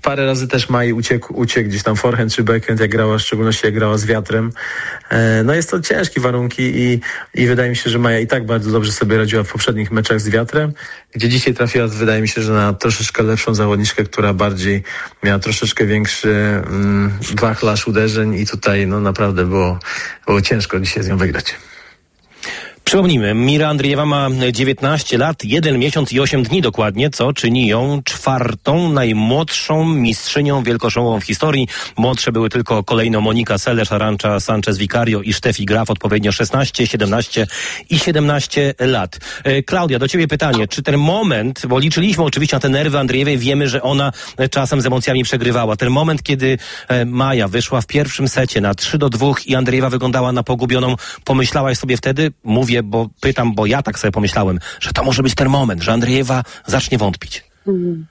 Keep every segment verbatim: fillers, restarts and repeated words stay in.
parę razy też Mai uciekł, uciekł gdzieś tam forehand czy backhand, jak grała, w szczególności jak grała z wiatrem. No jest to ciężkie warunki i, i wydaje mi się, że Maja i tak bardzo dobrze sobie radziła w poprzednich meczach z wiatrem, gdzie dzisiaj trafiła, wydaje mi się, że na troszeczkę lepszą zawodniczkę, która bardziej miała troszeczkę większy mm, wachlarz uderzeń i tutaj no naprawdę było, było ciężko dzisiaj z nią wygrać. Przypomnijmy, Mira Andriejewa ma dziewiętnaście lat, jeden miesiąc i osiem dni dokładnie, co czyni ją czwartą najmłodszą mistrzynią wielkoszową w historii. Młodsze były tylko kolejno Monika Seles, Arantxa Sánchez Vicario i Steffi Graf, odpowiednio szesnaście, siedemnaście i siedemnaście lat. E, Klaudia, do ciebie pytanie, czy ten moment, bo liczyliśmy oczywiście na te nerwy Andriejewej, wiemy, że ona czasem z emocjami przegrywała. Ten moment, kiedy e, Maja wyszła w pierwszym secie na trzy do dwóch i Andriejewa wyglądała na pogubioną, pomyślałaś sobie wtedy, mówię, bo pytam, bo ja tak sobie pomyślałem, że to może być ten moment, że Andriejewa zacznie wątpić. Hmm.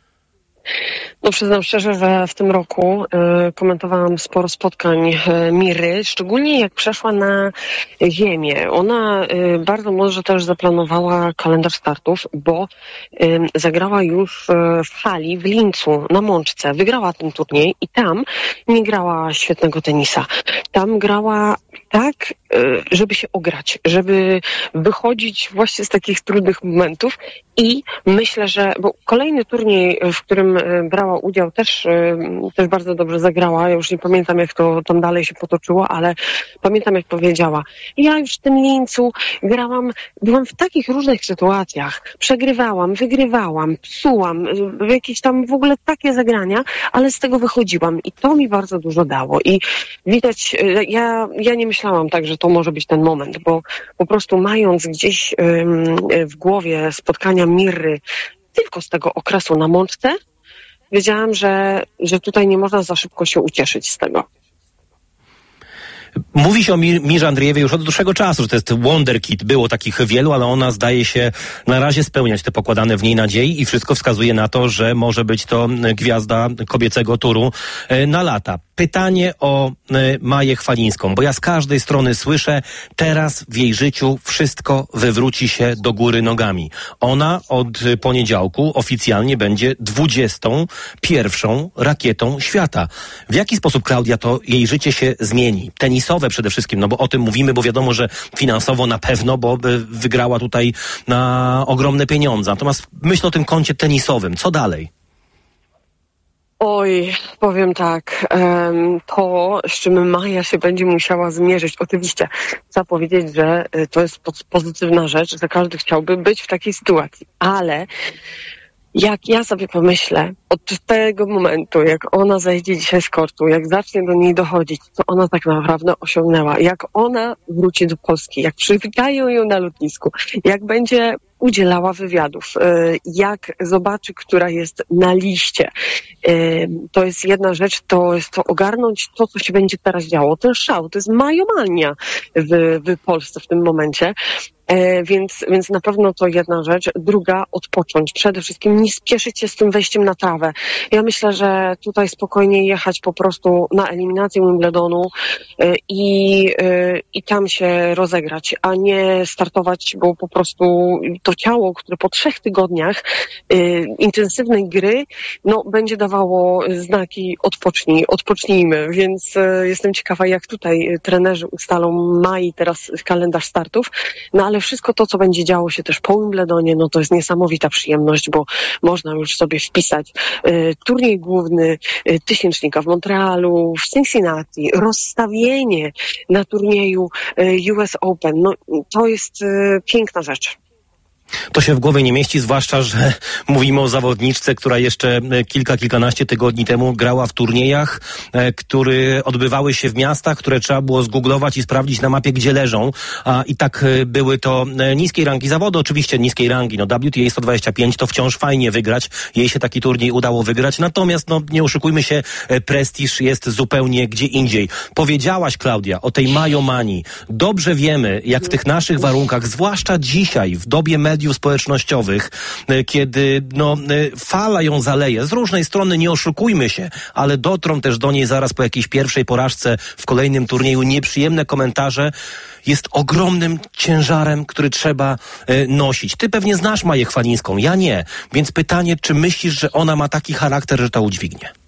No przyznam szczerze, że w tym roku y, komentowałam sporo spotkań y, Miry, szczególnie jak przeszła na ziemię. Ona y, bardzo mądrze też zaplanowała kalendarz startów, bo y, zagrała już y, w hali w Lincu na Mączce. Wygrała ten turniej i tam nie grała świetnego tenisa. Tam grała tak, y, żeby się ograć, żeby wychodzić właśnie z takich trudnych momentów i myślę, że bo kolejny turniej, w którym y, brała udział, też, też bardzo dobrze zagrała. Ja już nie pamiętam, jak to tam dalej się potoczyło, ale pamiętam, jak powiedziała. Ja już w tym Lincu grałam, byłam w takich różnych sytuacjach. Przegrywałam, wygrywałam, psułam, jakieś tam w ogóle takie zagrania, ale z tego wychodziłam i to mi bardzo dużo dało. I widać, ja, ja nie myślałam tak, że to może być ten moment, bo po prostu mając gdzieś ym, w głowie spotkania Miry tylko z tego okresu na Mączce, wiedziałam, że, że tutaj nie można za szybko się ucieszyć z tego. Mówi się o Mir- Mirze Andriejewej już od dłuższego czasu, że to jest wonderkid. Było takich wielu, ale ona zdaje się na razie spełniać te pokładane w niej nadziei i wszystko wskazuje na to, że może być to gwiazda kobiecego turu na lata. Pytanie o Maję Chwalińską, bo ja z każdej strony słyszę, teraz w jej życiu wszystko wywróci się do góry nogami. Ona od poniedziałku oficjalnie będzie dwudziestą pierwszą rakietą świata. W jaki sposób, Klaudia, to jej życie się zmieni? Tenisowe przede wszystkim, no bo o tym mówimy, bo wiadomo, że finansowo na pewno, bo wygrała tutaj na ogromne pieniądze. Natomiast myślę o tym koncie tenisowym. Co dalej? Oj, powiem tak, to, z czym Maja się będzie musiała zmierzyć, oczywiście trzeba powiedzieć, że to jest pozytywna rzecz, że każdy chciałby być w takiej sytuacji, ale jak ja sobie pomyślę, od tego momentu, jak ona zejdzie dzisiaj z kortu, jak zacznie do niej dochodzić, co ona tak naprawdę osiągnęła, jak ona wróci do Polski, jak przywitają ją na lotnisku, jak będzie udzielała wywiadów, jak zobaczy, która jest na liście. To jest jedna rzecz, to jest to ogarnąć to, co się będzie teraz działo. Ten szał, to jest majomania w, w Polsce w tym momencie. Więc, więc na pewno to jedna rzecz. Druga, odpocząć. Przede wszystkim nie spieszyć się z tym wejściem na trawę. Ja myślę, że tutaj spokojnie jechać po prostu na eliminację Wimbledonu i, i tam się rozegrać, a nie startować, bo po prostu to ciało, które po trzech tygodniach intensywnej gry, no będzie dawało znaki odpocznij, odpocznijmy. Więc jestem ciekawa, jak tutaj trenerzy ustalą maj teraz kalendarz startów, no ale wszystko to, co będzie działo się też po Wimbledonie, no to jest niesamowita przyjemność, bo można już sobie wpisać y, turniej główny y, tysięcznika w Montrealu, w Cincinnati, rozstawienie na turnieju y, U S Open. No to jest y, piękna rzecz. To się w głowie nie mieści, zwłaszcza, że mówimy o zawodniczce, która jeszcze kilka, kilkanaście tygodni temu grała w turniejach, które odbywały się w miastach, które trzeba było zgooglować i sprawdzić na mapie, gdzie leżą. A i tak były to niskiej rangi zawody, oczywiście niskiej rangi. No W T A sto dwadzieścia pięć to wciąż fajnie wygrać. Jej się taki turniej udało wygrać. Natomiast, no nie oszukujmy się, prestiż jest zupełnie gdzie indziej. Powiedziałaś, Klaudia, o tej majomanii. Dobrze wiemy, jak w tych naszych warunkach, zwłaszcza dzisiaj, w dobie mediów społecznościowych, kiedy no, fala ją zaleje. Z różnej strony nie oszukujmy się, ale dotrą też do niej zaraz po jakiejś pierwszej porażce w kolejnym turnieju nieprzyjemne komentarze. Jest ogromnym ciężarem, który trzeba e, nosić. Ty pewnie znasz Maję Chwalińską, ja nie. Więc pytanie, czy myślisz, że ona ma taki charakter, że to udźwignie?